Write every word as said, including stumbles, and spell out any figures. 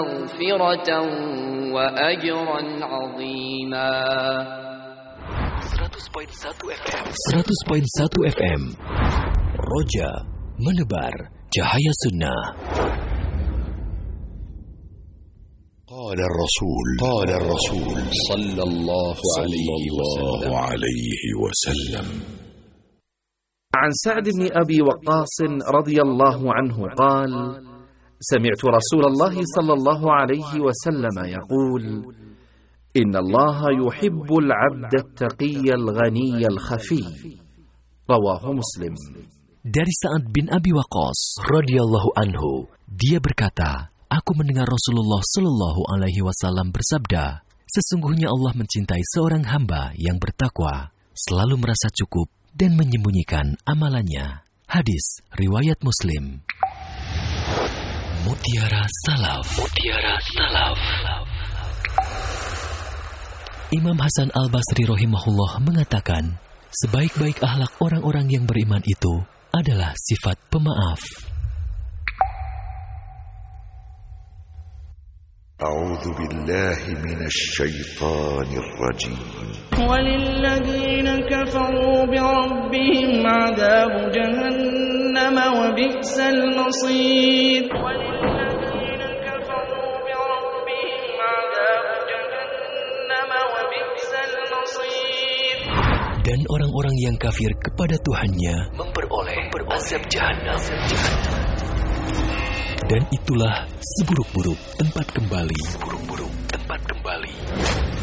مغفرة وأجرا عظيما. seratus koma satu F M seratus koma satu F M Roja menebar cahaya sunnah. قال الرسول قال الرسول صلى الله عليه وسلم عن سعد بن أبي وقاص رضي الله عنه قال: سمعت رسول الله صلى الله عليه وسلم يقول: إن الله يحب العبد التقي الغني الخفي. رواه مسلم. Dari Sa'ad bin Abi Waqqas radhiyallahu anhu, dia berkata, aku mendengar Rasulullah Shallallahu Alaihi Wasallam bersabda, sesungguhnya Allah mencintai seorang hamba yang bertakwa, selalu merasa cukup dan menyembunyikan amalannya. Hadis riwayat Muslim. Mutiara Salaf. Mutiara Salaf. Imam Hasan Al-Basri rahimahullah mengatakan, sebaik-baik akhlak orang-orang yang beriman itu adalah sifat pemaaf. أعوذ بالله من الشيطان الرجيم وللذين كفروا بربهم عذاب جهنم وبئس المصير وللذين كفروا بربهم عذاب جهنم وبئس المصير. Dan orang-orang yang kafir kepada Tuhannya memperoleh azab Jahannam. Dan itulah seburuk-buruk tempat kembali. Seburuk-buruk tempat kembali.